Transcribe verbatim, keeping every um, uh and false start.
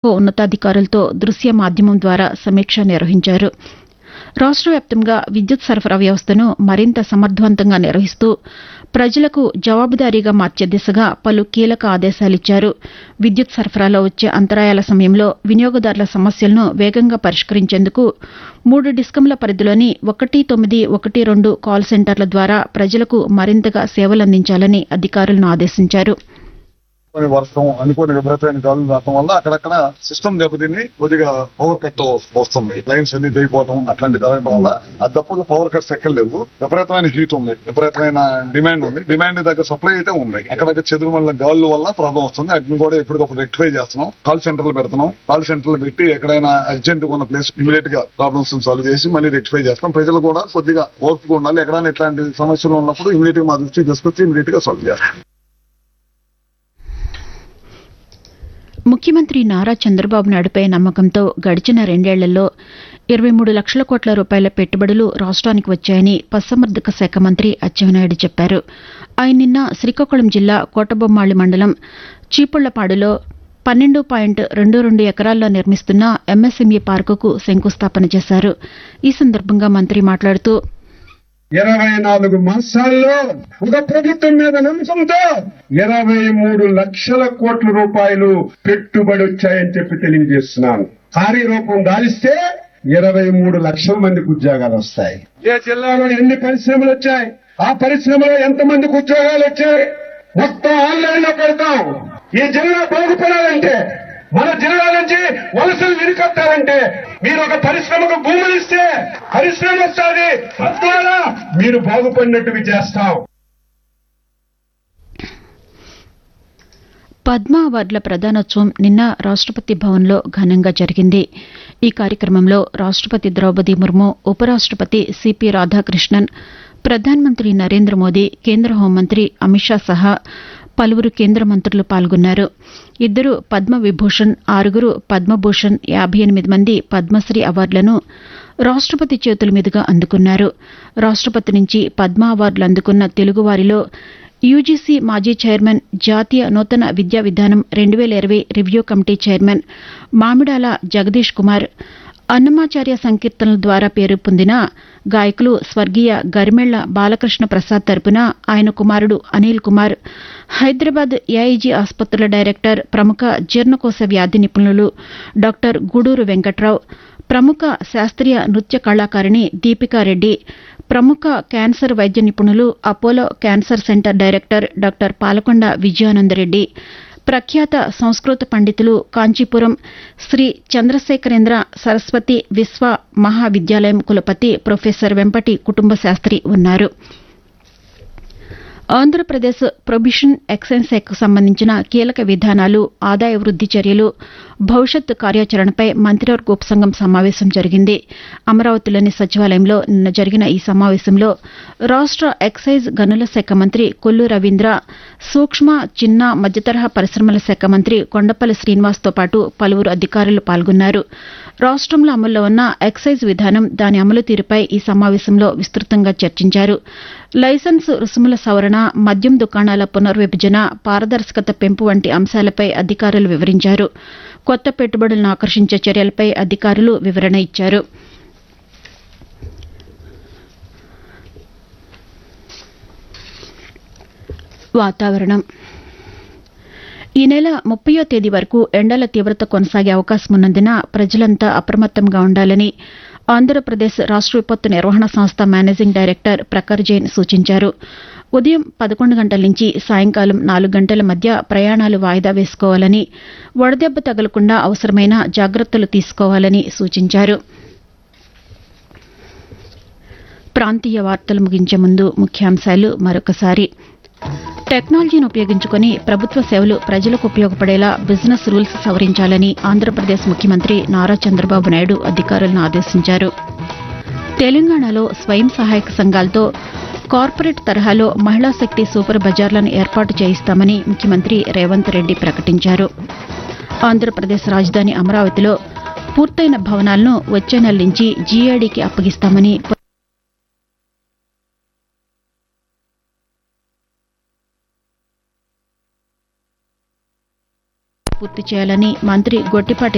ఉన్నతాధికారులతో దృశ్య మాధ్యమం ద్వారా సమీక్ష నిర్వహించారు. రాష్ట్ర వ్యాప్తంగా విద్యుత్ సరఫరా వ్యవస్థను మరింత సమర్థవంతంగా నిర్వహిస్తూ ప్రజలకు జవాబుదారీగా మార్చే దిశగా పలు కీలక ఆదేశాలిచ్చారు. విద్యుత్ సరఫరాలో వచ్చే అంతరాయాల సమయంలో వినియోగదారుల సమస్యలను వేగంగా పరిష్కరించేందుకు మూడు డిస్కంల పరిధిలోని ఒకటి తొమ్మిది ఒకటి రెండు కాల్ సెంటర్ల ద్వారా ప్రజలకు మరింతగా సేవలందించాలని అధికారులను ఆదేశించారు. వర్షం అనుకోని విపరీతమైన గాలులు రావడం వల్ల అక్కడక్కడ సిస్టమ్ దెబ్బతిని కొద్దిగా పవర్ కట్ వస్తుంది. లైన్స్ అన్ని దిగిపోవడం అట్లాంటి జరగడం వల్ల అది తప్ప పవర్ కట్స్ ఎక్కడ లేవు. విపరీతమైన హీట్ ఉంది, విపరీతమైన డిమాండ్ ఉంది. డిమాండ్ దగ్గర సప్లై అయితే ఉంది. అక్కడక్కడ చెదురు వల్ల గాలుల వల్ల ప్రాబ్లం వస్తుంది. వాటిని కూడా ఎప్పటికప్పుడు రెక్టిఫై చేస్తున్నాం. కాల్ సెంటర్లు పెడుతున్నాం. కాల్ సెంటర్లు పెట్టి ఎక్కడైనా అర్జెంట్ ఉన్న ప్లేస్ ఇమీడియట్ గా ప్రాబ్లమ్స్ సాల్వ్ చేసి మళ్ళీ రెక్టిఫై చేస్తాం. ప్రజలు కూడా కొద్దిగా ఓర్పుగా ఉండాలి. ఎక్కడైనా ఇట్లాంటి సమస్యలు ఉన్నప్పుడు ఇమీడియట్ గా మా దృష్టికి తీసుకొచ్చి ఇమీడియట్ గా సాల్వ్ చేస్తాం. ముఖ్యమంత్రి నారా చంద్రబాబు నాయుడుపై నమ్మకంతో గడిచిన రెండేళ్లలో ఇరవై మూడు లక్షల కోట్ల రూపాయల పెట్టుబడులు రాష్ట్రానికి వచ్చాయని పశుసంవర్ధక శాఖ మంత్రి అచ్చెన్నాయుడు చెప్పారు. ఆయన నిన్న శ్రీకాకుళం జిల్లా కోటబొమ్మాళి మండలం చీపుళ్లపాడులో పన్నెండు పాయింట్ రెండు రెండు ఎకరాల్లో నిర్మిస్తున్న ఎంఎస్ఎంఈ పార్కుకు శంకుస్థాపన చేశారు. ఈ సందర్భంగా మంత్రి మాట్లాడుతూ ఇరవై నాలుగు మాసాల్లో ఒక ప్రభుత్వం మీద నమ్మకంతో ఇరవై మూడు లక్షల కోట్ల రూపాయలు పెట్టుబడి వచ్చాయని చెప్పి తెలియజేస్తున్నాను. కార్యరూపం దాలిస్తే ఇరవై మూడు లక్షల మందికి ఉద్యోగాలు వస్తాయి. ఏ జిల్లాలో ఎన్ని పరిశ్రమలు వచ్చాయి, ఆ పరిశ్రమలో ఎంత మందికి ఉద్యోగాలు వచ్చాయి, మొత్తం ఆన్లైన్ లో పెడతాం. ఈ జిల్లా బాగుపడాలంటే, మన జిల్లా నుంచి వలసలు విరికొట్టాలంటే మీరు ఒక పరిశ్రమకు భూములు ఇస్తే పరిశ్రమ వస్తుంది. తద్వారా మీరు బాగుపడినట్టుగా చేస్తాం. పద్మ అవార్డుల ప్రదానోత్సవం నిన్న రాష్టపతి భవన్లో ఘనంగా జరిగింది. ఈ కార్యక్రమంలో రాష్టపతి ద్రౌపది ముర్ము, ఉపరాష్టపతి సిపి రాధాకృష్ణన్, ప్రధానమంత్రి నరేంద్ర మోదీ, కేంద్ర హోంమంత్రి అమిత్ షా సహా పలువురు కేంద్ర మంత్రులు పాల్గొన్నారు. ఇద్దరు పద్మ విభూషణ్, ఆరుగురు పద్మభూషణ్, యాబై ఎనిమిది మంది పద్మశ్రీ అవార్డులను రాష్టపతి చేతుల మీదుగా అందుకున్నారు. రాష్టపతి నుంచి పద్మ అవార్డులు అందుకున్న తెలుగువారిలో యూజీసీ మాజీ చైర్మన్, జాతీయ నూతన విద్యా విధానం రెండు వేల ఇరవై review committee chairman Mamidala Jagadish Kumar, Annamacharya సంకీర్తనల ద్వారా పేరు పొందిన గాయకులు స్వర్గీయ గరిమెళ్ల బాలకృష్ణ ప్రసాద్ తరపున ఆయన కుమారుడు అనిల్ కుమార్, హైదరాబాద్ ఏఐజీ ఆసుపత్రుల డైరెక్టర్, ప్రముఖ జీర్ణకోశ వ్యాధి నిపుణులు డాక్టర్ గూడూరు వెంకట్రావు, ప్రముఖ శాస్త్రీయ నృత్య కళాకారిణి దీపికారెడ్డి, ప్రముఖ క్యాన్సర్ వైద్య నిపుణులు, Apollo cancer centre director doctor Palakonda Vijayananda Reddy, ప్రఖ్యాత సంస్కృత పండితులు కాంచీపురం శ్రీ చంద్రశేఖరేంద్ర సరస్వతి విశ్వ మహావిద్యాలయం కులపతి ప్రొఫెసర్ వెంపటి కుటుంబ శాస్త్రి ఉన్నారు. ఆంధ్రప్రదేశ్ ప్రొబిషన్ ఎక్సైజ్ శాఖకు సంబంధించిన కీలక విధానాలు, ఆదాయ వృద్ది చర్యలు, భవిష్యత్ కార్యాచరణపై మంత్రివర్గ ఉపసంఘం సమావేశం జరిగింది. అమరావతిలోని సచివాలయంలో నిన్న జరిగిన ఈ సమావేశంలో రాష్ట ఎక్సైజ్ గనుల శాఖ మంత్రి కొల్లు రవీంద్ర, సూక్ష్మ, చిన్న, మధ్యతరహా పరిశ్రమల శాఖ మంత్రి కొండపల్లి శ్రీనివాస్తో పాటు పలువురు అధికారులు పాల్గొన్నారు. రాష్టంలో అమల్లో ఉన్న ఎక్సైజ్ విధానం, దాని అమలు తీరుపై ఈ సమావేశంలో విస్తృతంగా చర్చించారు. లైసెన్స్ రుసుముల సవరణ, మద్యం దుకాణాల పునర్విభజన, పారదర్శకత పెంపు వంటి అంశాలపై అధికారులు వివరించారు. కొత్త పెట్టుబడులను ఆకర్షించే చర్యలపై అధికారులు వివరణ ఇచ్చారు. వాతావరణం. ఈ నెల ముప్పయో తేదీ వరకు ఎండల తీవ్రత కొనసాగే అవకాశం ఉన్నందున ప్రజలంతా అప్రమత్తంగా ఉండాలని ఆంధ్రప్రదేశ్ రాష్ట విపత్తు నిర్వహణ సంస్థ మేనేజింగ్ డైరెక్టర్ ప్రఖర్ జైన్ సూచించారు. ఉదయం పదకొండు గంటల నుంచి సాయంకాలం నాలుగు గంటల మధ్య ప్రయాణాలు వాయిదా వేసుకోవాలని, వడదెబ్బ తగలకుండా అవసరమైన జాగ్రత్తలు తీసుకోవాలని సూచించారు. ప్రాంతీయ వార్తలు ముగించే ముందు ముఖ్యాంశాలు మరొకసారి. టెక్నాలజీని ఉపయోగించుకుని ప్రభుత్వ సేవలు ప్రజలకు ఉపయోగపడేలా బిజినెస్ రూల్స్ సవరించాలని ఆంధ్రప్రదేశ్ ముఖ్యమంత్రి నారా చంద్రబాబు నాయుడు అధికారులను ఆదేశించారు. తెలంగాణలో స్వయం సహాయక సంఘాలతో కార్పొరేట్ తరహాలో మహిళా శక్తి సూపర్ బజార్లను ఏర్పాటు చేయిస్తామని ముఖ్యమంత్రి రేవంత్ రెడ్డి ప్రకటించారు. ఆంధ్రప్రదేశ్ రాజధాని అమరావతిలో పూర్తయిన భవనాలను వచ్చే నెల నుంచి జీఏడీకి అప్పగిస్తామని పూర్తి చేయాలని మంత్రి గొట్టిపాటి